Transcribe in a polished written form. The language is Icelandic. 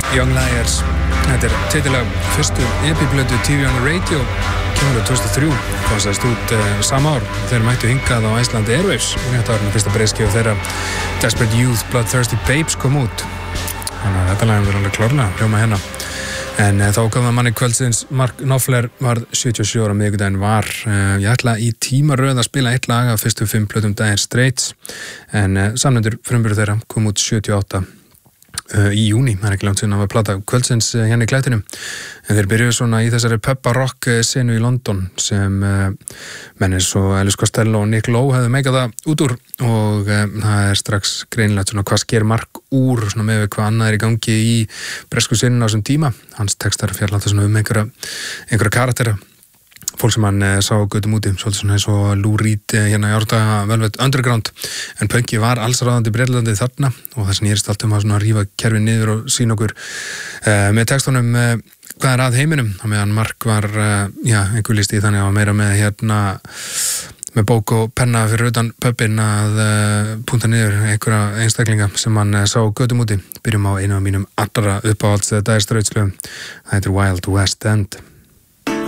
Young Liars. Þetta titilag fyrstu EP-plötu TV on the Radio, kemur 2003, komast út sama ár. Þeir mættu hingað á Iceland Airwaves og þetta var fyrsta breiðskífa þeirra Desperate Youth, Bloodthirsty Babes kom út. Þannig að þetta lagum við alveg klárlega hljóma hérna. En þá kom það manni kvöldsins, Mark Knopfler var 77 ára miðvikudaginn var. Ég ætla í tímaröð að spila eitt lag af fyrstu 5 plötum Dire Straits, en samnefndur frumburður þeirra kom út 78 í júni, það ekki langt síðan að var plata kvöldsins hérna í klætinu. En þeir byrjuðu svona í þessari pubba rock senu í London sem menn eins og Elvis Costello og Nick Lowe hefðu meikað það út úr og það strax greinilegt svona hvað sker Mark úr svona með hvað annað í gangi í bresku senu á þessum tíma. Hans textar fjallandi svona einhverja karaktera. Fólk sem hann sá götum úti, svolítið svona eins og Lou Reed hérna í árdaga Velvet Underground, en punki var allsráðandi í Bretlandi þarna og það snýrist allt að svona rífa kerfið niður og sína okkur með textunum hvað að heiminum, og meðan Mark var einhver listi þannig að meira með hérna með bók og penna fyrir utan pubin að punta niður einhverja einstaklinga sem hann sá götum úti. Byrjum á einu af mínum allra uppáhalds Dire Straits lögum, það heitir Wild West End.